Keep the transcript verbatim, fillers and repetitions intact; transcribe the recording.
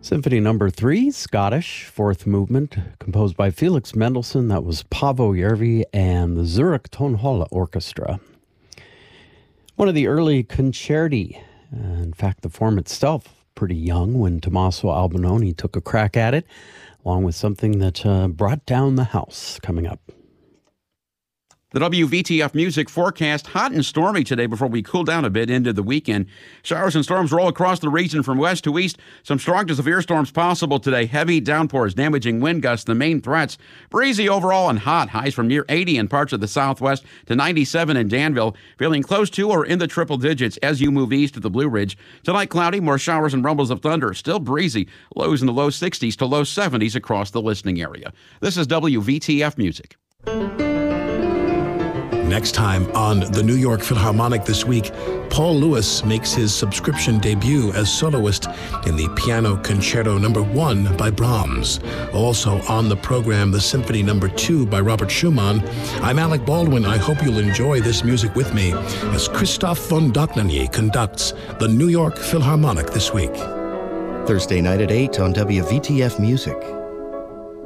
Symphony number three, Scottish, fourth movement, composed by Felix Mendelssohn. That was Paavo Järvi and the Zurich Tonhalle Orchestra. One of the early concerti. Uh, in fact, the form itself, pretty young when Tommaso Albinoni took a crack at it, along with something that uh, brought down the house. Coming up. The W V T F Music forecast, hot and stormy today before we cool down a bit into the weekend. Showers and storms roll across the region from west to east. Some strong to severe storms possible today. Heavy downpours, damaging wind gusts, the main threats. Breezy overall and hot. Highs from near eighty in parts of the southwest to ninety-seven in Danville. Feeling close to or in the triple digits as you move east to the Blue Ridge. Tonight cloudy, more showers and rumbles of thunder. Still breezy. Lows in the low sixties to low seventies across the listening area. This is W V T F Music. Next time on the New York Philharmonic this week, Paul Lewis makes his subscription debut as soloist in the Piano Concerto number one by Brahms. Also on the program, the Symphony number two by Robert Schumann. I'm Alec Baldwin. I hope you'll enjoy this music with me as Christoph von Dohnanyi conducts the New York Philharmonic this week. Thursday night at eight on W V T F Music.